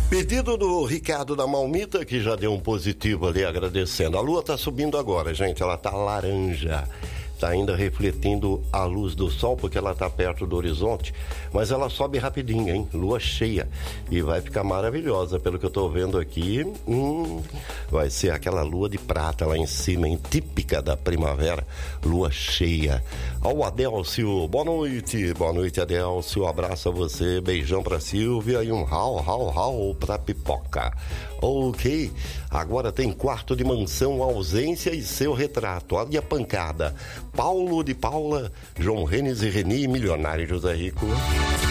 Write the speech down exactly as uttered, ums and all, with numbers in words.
Pedido do Ricardo da Malmita, que já deu um positivo ali, agradecendo. A lua tá subindo agora, gente, ela tá laranja. Tá ainda refletindo a luz do sol, porque ela tá perto do horizonte, mas ela sobe rapidinho, hein? Lua cheia. E vai ficar maravilhosa, pelo que eu tô vendo aqui. Hum, vai ser aquela lua de prata lá em cima, hein? Típica da primavera, lua cheia. Ó, o Adélcio, boa noite. Boa noite, Adélcio. Um abraço a você, beijão pra Silvia e um rau, rau, rau pra Pipoca. Ok, agora tem quarto de mansão, ausência e seu retrato. Olha a pancada. Paulo de Paula, João Renes e Reni, milionário José Rico.